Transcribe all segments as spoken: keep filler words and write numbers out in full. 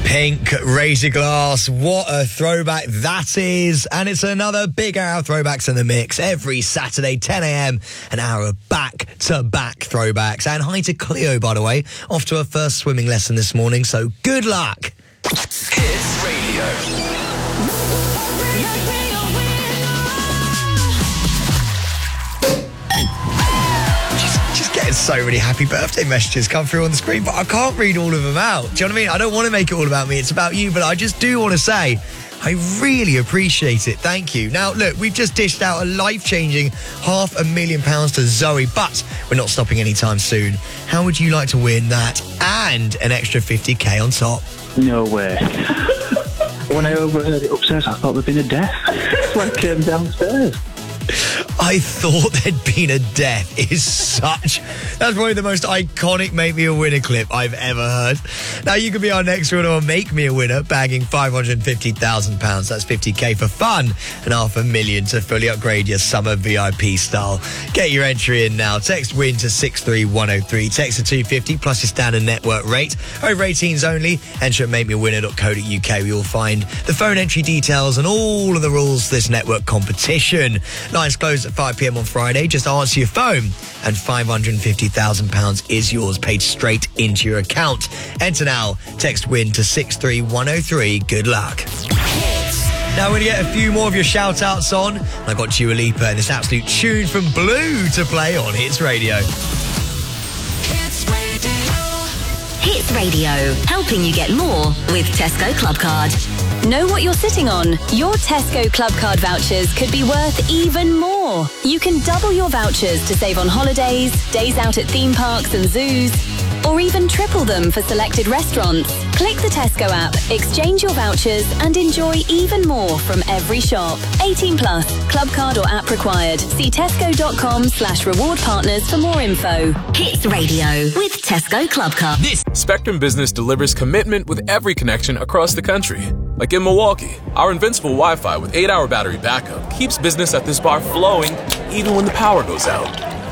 Pink, Razor Glass, what a throwback that is. And it's another big hour of throwbacks in the mix every Saturday, ten a.m, an hour of back-to-back throwbacks. And hi to Cleo, by the way, off to her first swimming lesson this morning, so good luck. Hits Radio. Getting so many happy birthday messages come through on the screen, but I can't read all of them out. Do you know what I mean? I don't want to make it all about me. It's about you, but I just do want to say I really appreciate it. Thank you. Now, look, we've just dished out a life-changing half a million pounds to Zoe, but we're not stopping anytime soon. How would you like to win that and an extra fifty k on top? No way. When I overheard it upstairs, I thought there'd been a death. So I came downstairs. I thought there'd been a death is such... That's probably the most iconic Make Me a Winner clip I've ever heard. Now, you could be our next winner on Make Me a Winner, bagging five hundred fifty thousand pounds. That's fifty k for fun and half a million to fully upgrade your summer V I P style. Get your entry in now. Text WIN to six three one oh three. Text to two fifty plus your standard network rate. Over eighteens only. Enter at make me a winner dot co dot u k. We will find the phone entry details and all of the rules for this network competition. Lines close at five p.m. on Friday. Just answer your phone and five hundred fifty thousand pounds is yours, paid straight into your account. Enter now. Text WIN to six three one oh three. Good luck. Now we're going to get a few more of your shout-outs on. I got Dua Lipa and this absolute tune from Blue to play on Hits Radio. Hits Radio. Hits Radio, helping you get more with Tesco Club Card. Know what you're sitting on? Your Tesco Club Card vouchers could be worth even more. You can double your vouchers to save on holidays, days out at theme parks and zoos, or even triple them for selected restaurants. Click the Tesco app, exchange your vouchers, and enjoy even more from every shop. eighteen plus, club card or app required. See tesco.com slash reward partners for more info. Hits Radio with Tesco Club Card. This Spectrum Business delivers commitment with every connection across the country. Like in Milwaukee, our invincible Wi-Fi with eight hour battery backup keeps business at this bar flowing even when the power goes out.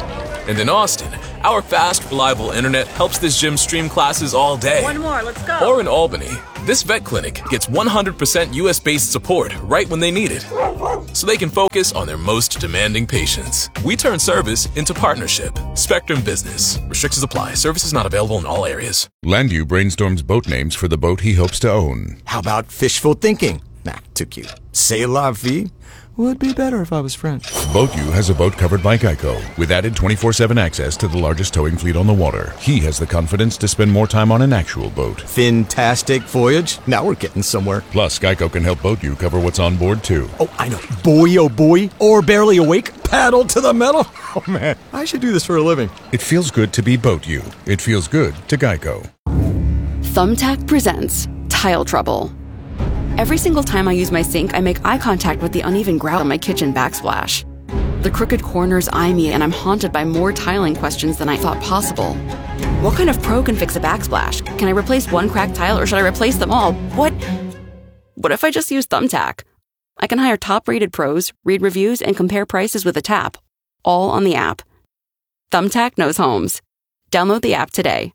And in Austin, our fast, reliable internet helps this gym stream classes all day. One more, let's go. Or in Albany, this vet clinic gets one hundred percent U S-based support right when they need it, so they can focus on their most demanding patients. We turn service into partnership. Spectrum Business. Restrictions apply. Services not available in all areas. Landu brainstorms boat names for the boat he hopes to own. How about fishful thinking? Nah, too cute. C'est la vie? Would be better if I was French. BoatU has a boat covered by Geico, with added twenty-four seven access to the largest towing fleet on the water. He has the confidence to spend more time on an actual boat. Fantastic voyage. Now we're getting somewhere. Plus, Geico can help BoatU cover what's on board, too. Oh, I know. Boy, oh boy. Or barely awake. Paddle to the metal. Oh, man. I should do this for a living. It feels good to be BoatU. It feels good to Geico. Thumbtack presents Tile Trouble. Every single time I use my sink, I make eye contact with the uneven grout on my kitchen backsplash. The crooked corners eye me, and I'm haunted by more tiling questions than I thought possible. What kind of pro can fix a backsplash? Can I replace one cracked tile, or should I replace them all? What? What if I just use Thumbtack? I can hire top-rated pros, read reviews, and compare prices with a tap, all on the app. Thumbtack knows homes. Download the app today.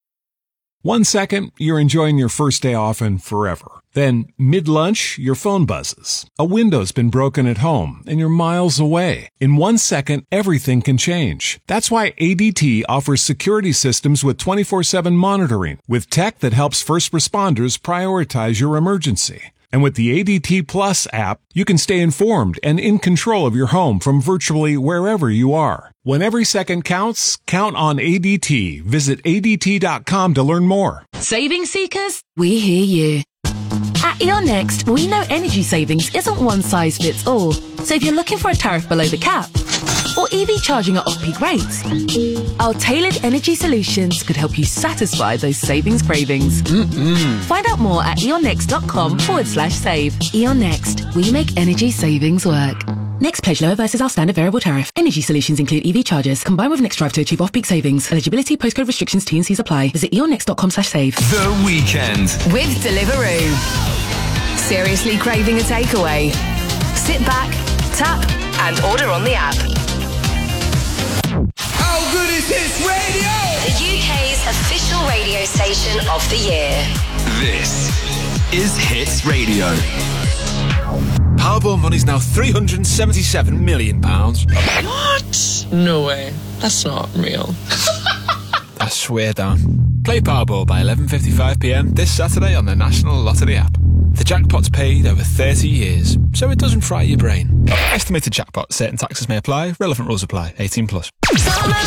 One second, you're enjoying your first day off and forever. Then, mid-lunch, your phone buzzes. A window's been broken at home, and you're miles away. In one second, everything can change. That's why A D T offers security systems with twenty-four seven monitoring, with tech that helps first responders prioritize your emergency. And with the A D T Plus app, you can stay informed and in control of your home from virtually wherever you are. When every second counts, count on A D T. Visit A D T dot com to learn more. Saving seekers, we hear you. At E O N Next, we know energy savings isn't one size fits all. So if you're looking for a tariff below the cap, or E V charging at off-peak rates, our tailored energy solutions could help you satisfy those savings cravings. Mm-mm. Find out more at eonnext.com forward slash save. E O N Next, we make energy savings work. Next pledge lower versus our standard variable tariff. Energy solutions include E V charges. Combined with Next Drive to achieve off-peak savings. Eligibility, postcode restrictions, T and C's apply. Visit eonnext.com slash save. The Weekend with Deliveroo. Seriously craving a takeaway? Sit back, tap, and order on the app. How good is Hits Radio? The U K's official radio station of the year. This is Hits Radio. Powerball money's now three hundred seventy-seven million pounds. What? No way. That's not real. I swear down. Play Powerball by eleven fifty-five p m this Saturday on the National Lottery app. The jackpot's paid over thirty years, so it doesn't fry your brain. Estimated jackpot. Certain taxes may apply. Relevant rules apply. eighteen plus. Summer